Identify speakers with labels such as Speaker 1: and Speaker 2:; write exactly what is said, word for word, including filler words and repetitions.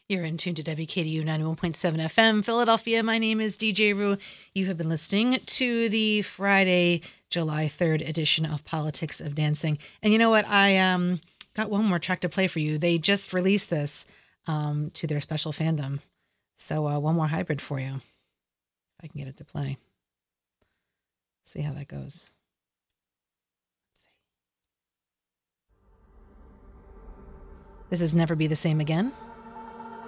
Speaker 1: You're in tune to W K D U ninety-one point seven F M, Philadelphia. My name is D J Rue. You have been listening to the Friday, July third edition of Politics of Dancing. And you know what? I um got one more track to play for you. They just released this um, to their special fandom. So uh, one more hybrid for you. If I can get it to play. See how that goes. Let's see. This is Never Be the Same Again.